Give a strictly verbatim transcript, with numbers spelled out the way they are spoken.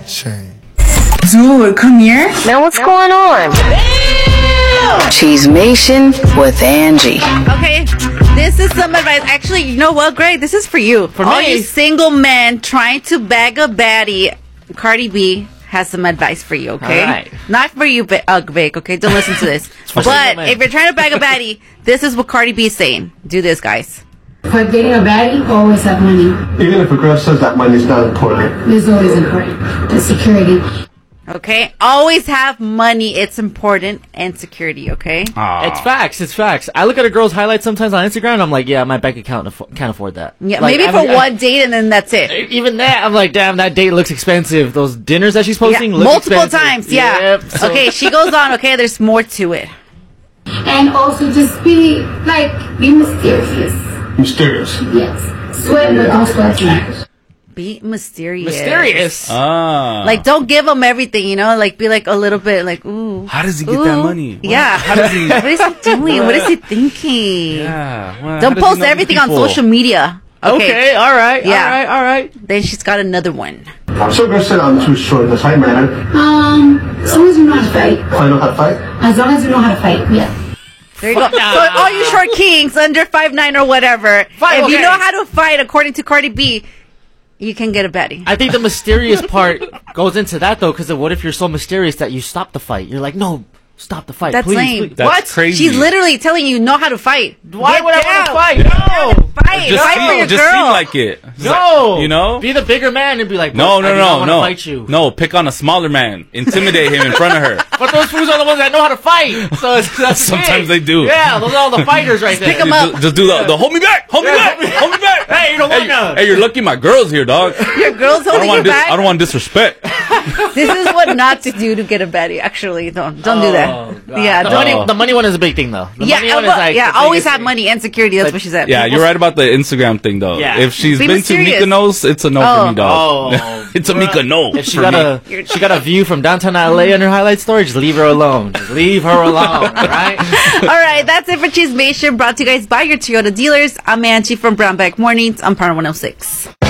Shame. Dude, come here. Man, what's going on? Cheese Nation with Angie. Okay, this is some advice. Actually, you know what, Greg? This is for you. For all me? you single men trying to bag a baddie, Cardi B has some advice for you, okay? All right. Not for you, Vic, uh, Vic, okay? Don't listen to this. for But single men. if you're trying to bag a baddie, this is what Cardi B is saying. Do this, guys. For dating a baddie, always have money. Even if a girl says that money's not important. It's always important. The security. Okay? Always have money. It's important. And security, okay? It's facts. It's facts. I look at a girl's highlights sometimes on Instagram, and I'm like, yeah, my bank account affo- can't afford that. Yeah, Like, maybe I for mean, I- one date and then that's it. Even that, I'm like, damn, that date looks expensive. Those dinners that she's Yeah, posting look multiple expensive. times, yeah. Yep, so- Okay, she goes on, okay? There's more to it. And also just be, like, be mysterious. Mysterious. Yes. Sweat, but don't sweat too much. Be mysterious. Mysterious. Ah. Like, don't give him everything, you know? Like, be like a little bit like, ooh. How does he get ooh. that money? Yeah. How does he? What is he doing? What is he thinking? Yeah. Well, how Don't does he post know these everything on people? social media. Okay. Okay, all right, Yeah. all right, all right. Then she's got another one. Some girls say I'm too short. Does that matter? Um, as long as you know how to fight. I know how to fight. As long as you know how to fight, yeah. There you go. So all you short kings under five nine or whatever, Fight, if you okay. know how to fight according to Cardi B, you can get a baddie. I think the mysterious part goes into that though, because what if you're so mysterious that you stop the fight? You're like, no, stop the fight, That's please. lame. please. That's What? crazy. She's literally telling you know how to fight. Why Get would I down. want to fight? No. Fight. Just fight seem, for your just girl. seem like it. It's No, like, you know. be the bigger man and be like, No, "Bro, no, I do not no, wanna no. fight you." No, pick on a smaller man. Intimidate him in front of her. But those fools are the ones that know how to fight. So it's, that's the Sometimes thing. they do. Yeah, those are all the fighters right there. pick 'em Just, up. do- just do the, the hold me back, hold me Yeah, back, hold me- hold me back. Hey, you don't Hey, want none. hey, you're lucky my girl's here, dog. Your girl's I don't holding want you dis- back. I don't want disrespect. This is what not to do to get a baddie. Actually, don't don't do Oh, that. God. Yeah, the don't. money, the money one is a big thing though. The Yeah, money one well, is like yeah. the Always biggest have thing. money and security. That's what she said. Yeah, you're right about the Instagram thing though. Yeah. If she's Be been mysterious. to Mykonos, it's a no Oh. for me, dog. Oh, It's a Mika no. If she for got me. a she got a view from downtown L A in her highlight story, just leave her alone. Just leave her alone, right? All right, that's it for Chismation, brought to you guys by your Toyota dealers. I'm Angie from Brownback Mornings on Power one oh six.